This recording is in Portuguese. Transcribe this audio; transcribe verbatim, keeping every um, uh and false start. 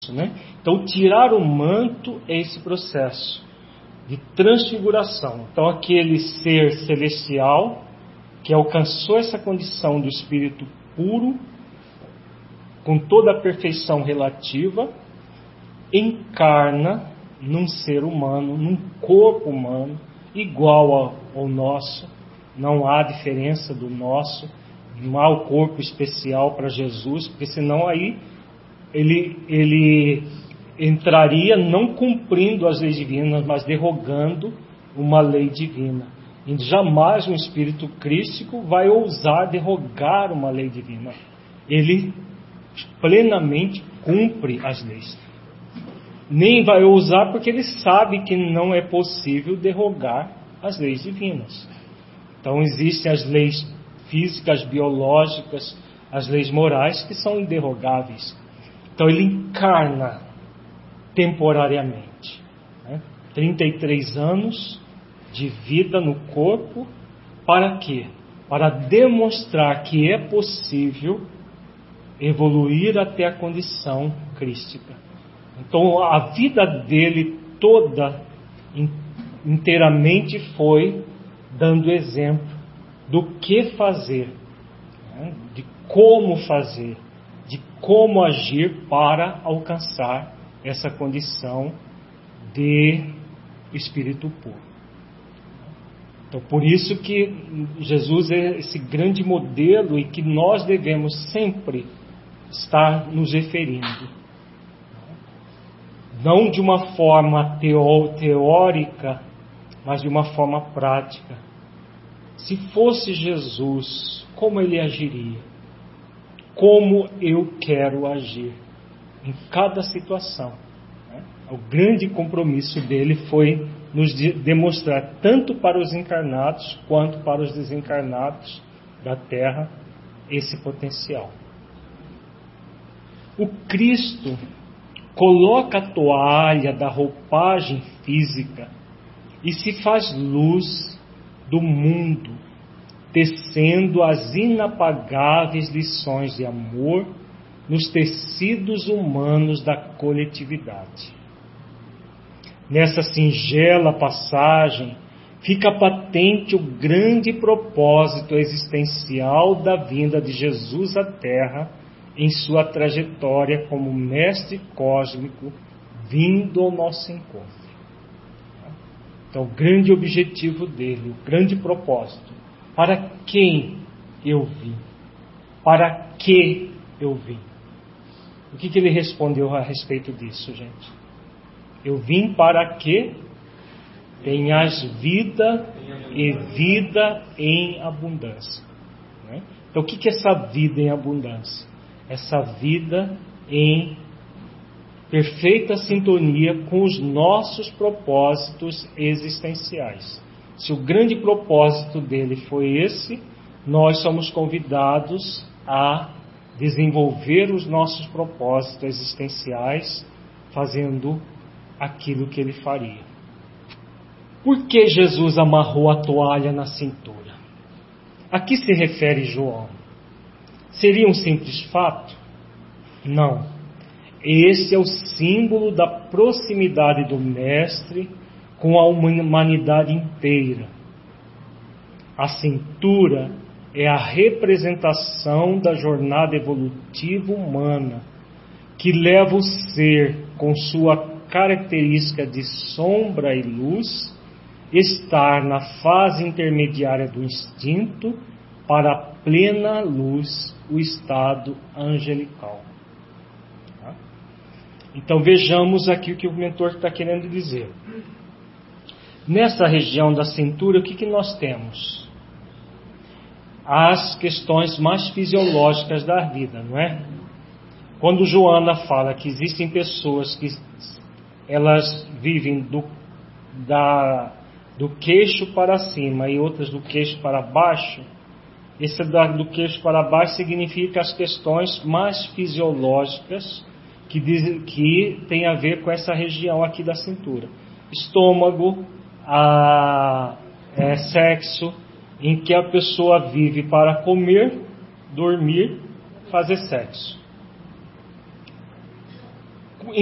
né? Então, tirar o manto é esse processo de transfiguração. Então, aquele ser celestial que alcançou essa condição do espírito puro, com toda a perfeição relativa, encarna num ser humano, num corpo humano, igual ao, ao nosso. Não há diferença do nosso, não há o corpo especial para Jesus, porque senão aí ele, ele entraria não cumprindo as leis divinas, mas derrogando uma lei divina. E jamais um espírito crístico vai ousar derrogar uma lei divina. Ele plenamente cumpre as leis. Nem vai ousar porque ele sabe que não é possível derrogar as leis divinas. Então existem as leis físicas, biológicas, as leis morais que são inderrogáveis. Então ele encarna temporariamente, né? trinta e três anos de vida no corpo, para quê? Para demonstrar que é possível evoluir até a condição crística. Então a vida dele toda inteiramente foi dando exemplo do que fazer, né? de como fazer, de como agir para alcançar essa condição de espírito puro. Então, por isso que Jesus é esse grande modelo e que nós devemos sempre estar nos referindo. Não de uma forma teórica, mas de uma forma prática. Se fosse Jesus, como ele agiria? Como eu quero agir em cada situação? O grande compromisso dele foi nos demonstrar, tanto para os encarnados quanto para os desencarnados da Terra, esse potencial. O Cristo coloca a toalha da roupagem física e se faz luz do mundo, tecendo as inapagáveis lições de amor nos tecidos humanos da coletividade. Nessa singela passagem, fica patente o grande propósito existencial da vinda de Jesus à Terra em sua trajetória como mestre cósmico vindo ao nosso encontro. Então, o grande objetivo dele, o grande propósito. Para quem eu vim? Para que eu vim? O que, que ele respondeu a respeito disso, gente? Eu vim para que tenhas vida e vida em abundância. Né? Então, o que, que é essa vida em abundância? Essa vida em perfeita sintonia com os nossos propósitos existenciais. Se o grande propósito dele foi esse, nós somos convidados a desenvolver os nossos propósitos existenciais, fazendo aquilo que ele faria. Por que Jesus amarrou a toalha na cintura? A que se refere João? Seria um simples fato? Não. Esse é o símbolo da proximidade do Mestre com a humanidade inteira. A cintura é a representação da jornada evolutiva humana, que leva o ser, com sua característica de sombra e luz, estar na fase intermediária do instinto para a plena luz, o estado angelical. Então vejamos aqui o que o mentor está querendo dizer. Nessa região da cintura, o que, que nós temos? As questões mais fisiológicas da vida, não é? Quando Joana fala que existem pessoas que elas vivem do, da, do queixo para cima e outras do queixo para baixo, esse do queixo para baixo significa as questões mais fisiológicas que, diz, que tem a ver com essa região aqui da cintura. Estômago, a, é, sexo, em que a pessoa vive para comer, dormir, fazer sexo.